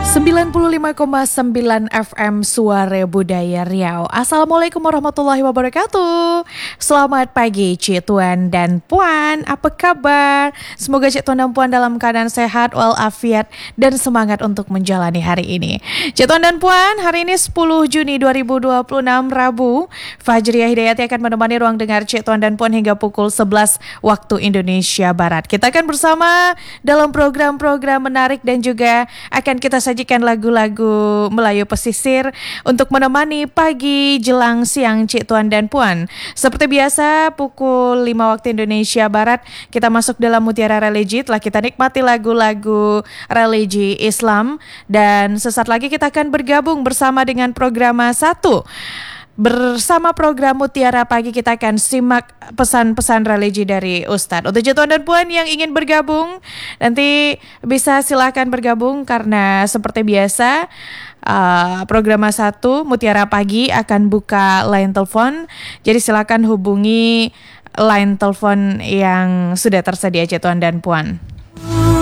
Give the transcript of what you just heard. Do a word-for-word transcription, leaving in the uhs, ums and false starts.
sembilan puluh lima koma sembilan F M Suara Budaya Riau. Assalamualaikum warahmatullahi wabarakatuh. Selamat pagi Cik Tuan dan Puan. Apa kabar? Semoga Cik Tuan dan Puan dalam keadaan sehat, walafiat, dan semangat untuk menjalani hari ini. Cik Tuan dan Puan, hari ini sepuluh Juni dua ribu dua puluh enam Rabu. Fajriah Hidayati akan menemani ruang dengar Cik Tuan dan Puan hingga pukul sebelas waktu Indonesia Barat. Kita akan bersama dalam program-program menarik dan juga akan kita sajikan lagu-lagu Melayu pesisir untuk menemani pagi jelang siang Cik Tuan dan Puan. Seperti biasa pukul lima waktu Indonesia Barat kita masuk dalam Mutiara Religi, telah kita nikmati lagu-lagu religi Islam, dan sesaat lagi kita akan bergabung bersama dengan program satu. Bersama program Mutiara Pagi kita akan simak pesan-pesan religi dari Ustadz. Untuk Cik Tuan dan Puan yang ingin bergabung, nanti bisa silakan bergabung karena seperti biasa uh, program satu Mutiara Pagi akan buka line telepon. Jadi silakan hubungi line telepon yang sudah tersedia Cik Tuan dan Puan.